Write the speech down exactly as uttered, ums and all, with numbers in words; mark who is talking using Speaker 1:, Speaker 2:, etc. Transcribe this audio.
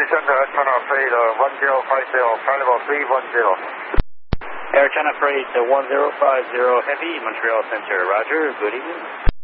Speaker 1: Air China Freight uh, one zero five zero, Carnival three one zero.
Speaker 2: Air China Freight uh, one zero five zero Heavy, Montreal Center. Roger, good evening.